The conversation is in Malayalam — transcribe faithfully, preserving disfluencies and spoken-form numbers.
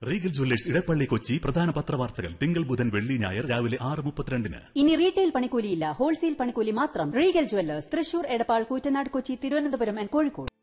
റീഗൽ ജ്വല്ലേഴ്സ് ഇടപ്പള്ളി കൊച്ചി പ്രധാന പത്രവാർത്തകൾ തിങ്കൾ ബുധൻ വെള്ളി ഞായർ രാവിലെ ആറ് മുപ്പത്തിരണ്ടിന്. ഇനി റീറ്റെയിൽ പണിക്കൂലിയില്ല, ഹോൾസെയിൽ പണിക്കൂലി മാത്രം. Regal Jewellers, Thrissur, Edappal, Koottanad, Kochi, Thiruvananthapuram and Kozhikode.